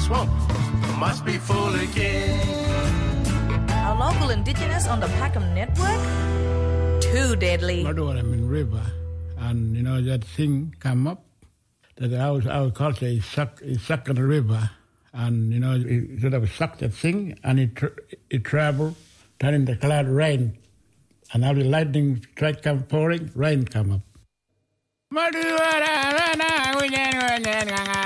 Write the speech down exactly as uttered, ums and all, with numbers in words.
swamp. Must be full again. Our local indigenous on the Packham Network? Too deadly. I'm in river, and you know that thing come up. That our our culture is suck is suck in the river, and you know it sort of suck that thing, and it tra- it travel, turn into cloud rain, and now the lightning strike come pouring, rain come up.